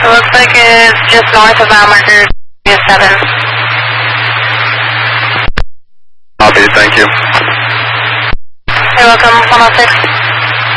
It looks like it's just north of mile marker 7. Copy, thank you. You're welcome, 106.